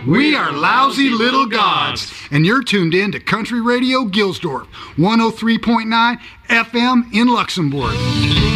We are Lousy Little Gods, and you're tuned in to Country Radio Gilsdorf, 103.9 FM in Luxembourg.